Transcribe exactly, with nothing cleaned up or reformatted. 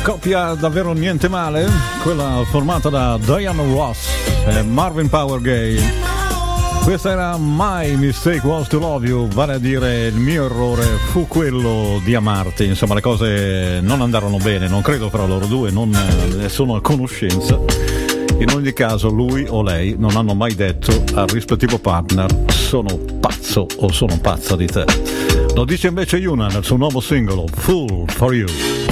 coppia davvero niente male, quella formata da Diana Ross e Marvin Power Gay. Questa era My Mistake Was to Love You, vale a dire il mio errore fu quello di amarti. Insomma, le cose non andarono bene, non credo fra loro due, non ne sono a conoscenza. In ogni caso lui o lei non hanno mai detto al rispettivo partner sono pazzo o sono pazza di te. Lo dice invece Yuna nel suo nuovo singolo Fool for You.